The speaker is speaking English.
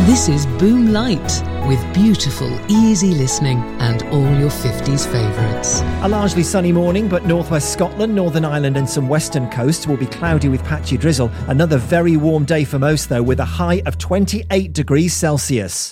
This is Boom Light, with beautiful, easy listening and all your 50s favourites. A largely sunny morning, but northwest Scotland, Northern Ireland and some western coasts will be cloudy with patchy drizzle. Another very warm day for most, though, with a high of 28 degrees Celsius.